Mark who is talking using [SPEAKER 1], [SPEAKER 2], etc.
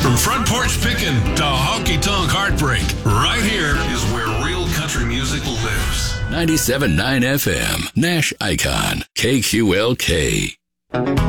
[SPEAKER 1] From front porch pickin' to honky-tonk heartbreak, right here is where real country music lives. 97.9 FM, Nash Icon, KQLK.